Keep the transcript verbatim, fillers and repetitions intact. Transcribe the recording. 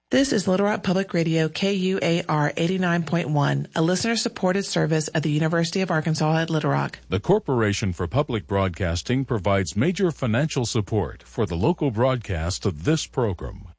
This is Little Rock Public Radio, K U A R eighty-nine point one, a listener-supported service of the University of Arkansas at Little Rock. The Corporation for Public Broadcasting provides major financial support for the local broadcast of this program.